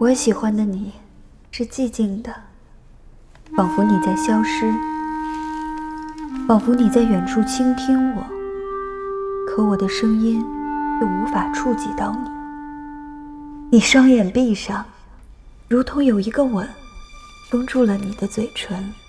我喜欢的你是寂静的，仿佛你在消失，仿佛你在远处倾听我，可我的声音又无法触及到你。你双眼闭上，如同有一个吻封住了你的嘴唇。